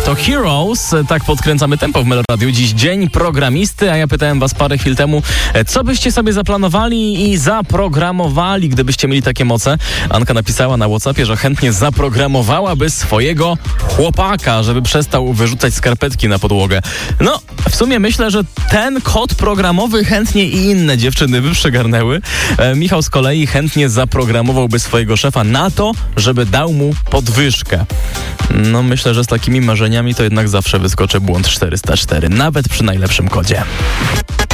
to Heroes. Tak podkręcamy tempo w Meloradiu. Dziś dzień programisty, a ja pytałem was parę chwil temu, co byście sobie zaplanowali i zaprogramowali, gdybyście mieli takie moce. Anka napisała na WhatsAppie, że chętnie zaprogramowałaby swojego chłopaka, żeby przestał wyrzucać skarpetki na podłogę. No, w sumie myślę, że ten kod programowy chętnie i inne dziewczyny by przygarnęły. Michał z kolei chętnie zaprogramowałby swojego szefa na to, żeby dał mu podwyżkę. No myślę, że z takimi marzeniami to jednak zawsze wyskoczy błąd 404, nawet przy najlepszym kodzie.